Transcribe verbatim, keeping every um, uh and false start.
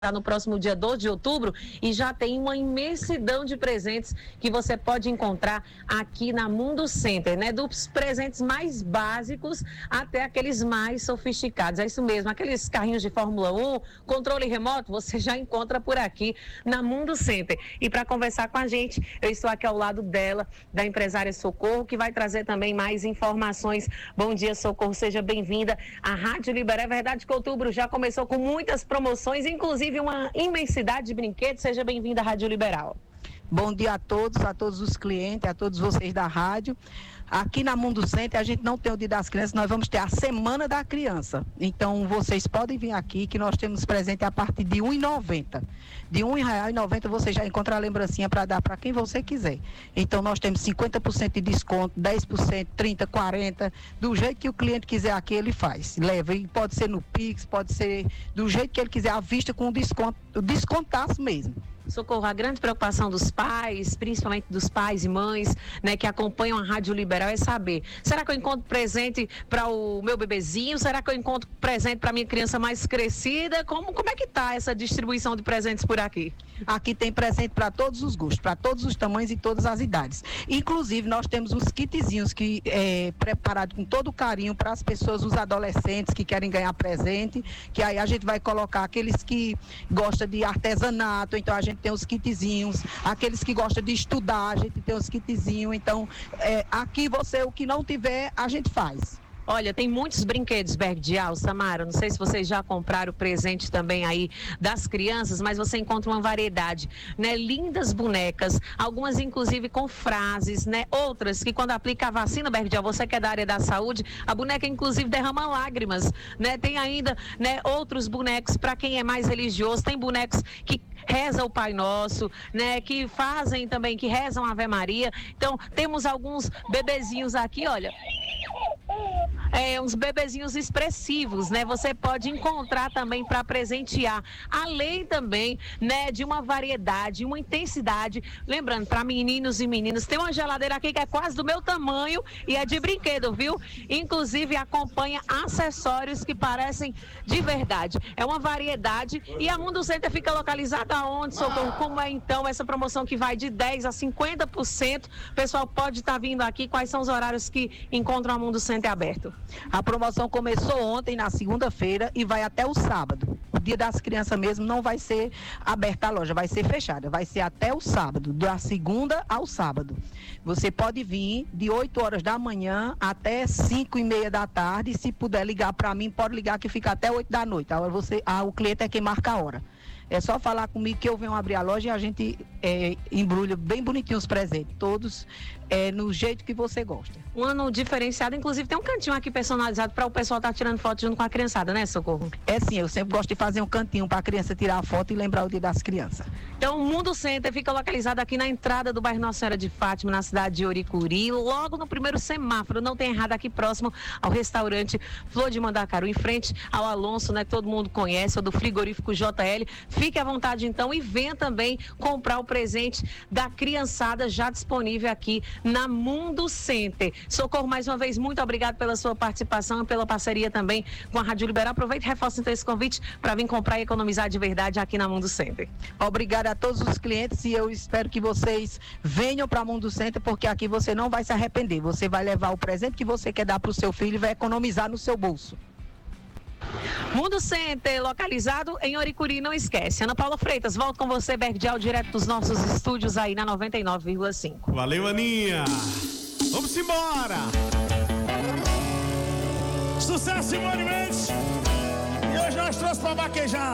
no próximo dia doze de outubro e já tem uma imensidão de presentes que você pode encontrar aqui na Mundo Center, né? Dos presentes mais básicos até aqueles mais sofisticados. É isso mesmo, aqueles carrinhos de Fórmula um, controle remoto, você já encontra por aqui na Mundo Center. E para conversar com a gente, eu estou aqui ao lado dela, da empresária Socorro, que vai trazer também mais informações. Bom dia, Socorro, seja bem-vinda à Rádio Liberal. É verdade que outubro já começou com muitas promoções, inclusive uma imensidade de brinquedos. Seja bem-vinda à Rádio Liberal. Bom dia a todos, a todos os clientes, a todos vocês da rádio. Aqui na Mundo Center a gente não tem o Dia das Crianças, nós vamos ter a Semana da Criança. Então vocês podem vir aqui que nós temos presente a partir de um real e noventa centavos. De um real e noventa centavos você já encontra a lembrancinha para dar para quem você quiser. Então nós temos cinquenta por cento de desconto, dez por cento, trinta por cento, quarenta por cento, do jeito que o cliente quiser aqui ele faz. Leva, e pode ser no Pix, pode ser do jeito que ele quiser, à vista com desconto, descontaço mesmo. Socorro, a grande preocupação dos pais, principalmente dos pais e mães, né, que acompanham a Rádio Liberal, é saber, será que eu encontro presente para o meu bebezinho? Será que eu encontro presente para a minha criança mais crescida? Como, como é que está essa distribuição de presentes por aqui? Aqui tem presente para todos os gostos, para todos os tamanhos e todas as idades. Inclusive, nós temos uns kitzinhos que é preparado com todo carinho para as pessoas, os adolescentes que querem ganhar presente, que aí a gente vai colocar aqueles que gostam de artesanato, então a gente tem os kitzinhos, aqueles que gostam de estudar, a gente tem os kitzinhos, então é, aqui você, o que não tiver, a gente faz. Olha, tem muitos brinquedos, Berg de Al, Samara, não sei se vocês já compraram presente também aí das crianças, mas você encontra uma variedade, né? Lindas bonecas, algumas inclusive com frases, né? Outras que quando aplica a vacina, Berg de Al, você que é da área da saúde, a boneca inclusive derrama lágrimas, né? Tem ainda, né, outros bonecos para quem é mais religioso, tem bonecos que reza o Pai Nosso, né, que fazem também, que rezam a Ave Maria. Então, temos alguns bebezinhos aqui, olha, é, uns bebezinhos expressivos, né, você pode encontrar também para presentear, além também, né, de uma variedade, uma intensidade, lembrando, para meninos e meninas, tem uma geladeira aqui que é quase do meu tamanho e é de brinquedo, viu? Inclusive acompanha acessórios que parecem de verdade, é uma variedade. E a Mundo Center fica localizada aonde, Socorro? Como é então essa promoção que vai de dez a cinquenta por cento? O pessoal pode estar tá vindo aqui, quais são os horários que encontram a Mundo Center aberto? A promoção começou ontem, na segunda-feira, e vai até o sábado. O Dia das Crianças mesmo não vai ser aberta a loja, vai ser fechada, vai ser até o sábado, da segunda ao sábado. Você pode vir de oito horas da manhã até cinco e meia da tarde, se puder ligar para mim, pode ligar que fica até oito da noite. Agora você, ah, o cliente é quem marca a hora. É só falar comigo que eu venho abrir a loja e a gente é, embrulha bem bonitinho os presentes, todos é, no jeito que você gosta. Um ano diferenciado, inclusive tem um cantinho aqui personalizado para o pessoal estar tá tirando foto junto com a criançada, né, Socorro? É sim, eu sempre gosto de fazer um cantinho para a criança tirar a foto e lembrar o Dia das Crianças. Então, o Mundo Center fica localizado aqui na entrada do bairro Nossa Senhora de Fátima, na cidade de Oricuri, logo no primeiro semáforo, não tem errado, aqui próximo ao restaurante Flor de Mandacaru, em frente ao Alonso, né, que todo mundo conhece, ou do frigorífico J L. Fique à vontade então e venha também comprar o presente da criançada já disponível aqui na Mundo Center. Socorro, mais uma vez, muito obrigado pela sua participação e pela parceria também com a Rádio Liberal. Aproveite e reforce então esse convite para vir comprar e economizar de verdade aqui na Mundo Center. Obrigada a todos os clientes e eu espero que vocês venham para Mundo Center, porque aqui você não vai se arrepender. Você vai levar o presente que você quer dar para o seu filho e vai economizar no seu bolso. Mundo Center, localizado em Oricuri, não esquece. Ana Paula Freitas, volto com você, Berg de Al, direto dos nossos estúdios aí na noventa e nove vírgula cinco. Valeu, Aninha! Vamos embora! Sucesso, Simone Mendes! E hoje nós trouxemos pra vaquejar.